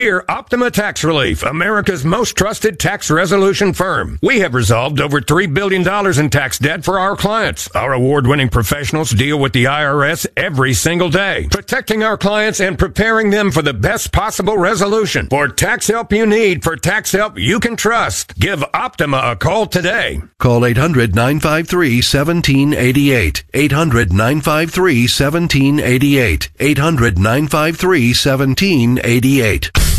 Here, Optima Tax Relief, America's most trusted tax resolution firm. We have resolved over $3 billion in tax debt for our clients. Our award-winning professionals deal with the IRS every single day, protecting our clients and preparing them for the best possible resolution. For tax help you need, for tax help you can trust, give Optima a call today. Call 800-953-1788. 800-953-1788. 800-953-1788.